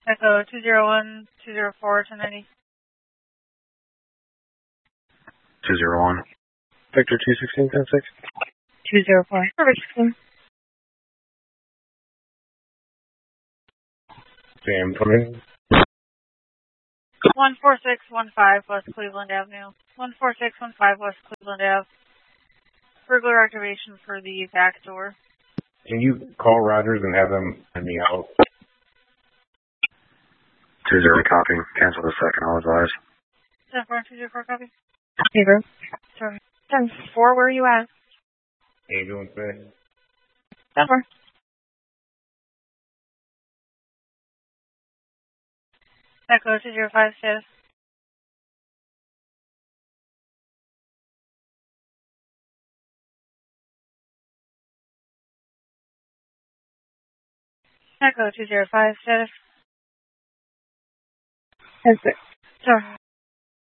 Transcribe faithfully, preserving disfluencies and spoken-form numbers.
Echo two zero one, two zero four, ten ninety. two zero one. Victor two sixteen, ten six. two zero four. Perfect. Sam, come in. one four six one five West Cleveland Avenue. one four six one five West Cleveland Ave. Burglar activation for the back door. Can you call Rogers and have them send me out? two zero copy. Cancel the second, I'll advise. ten four, two zero four copy. Hey, bro. Sorry. ten four, where are you at? How you doing today? ten four. Echo two zero five status. Echo two zero five status. ten six. Sorry.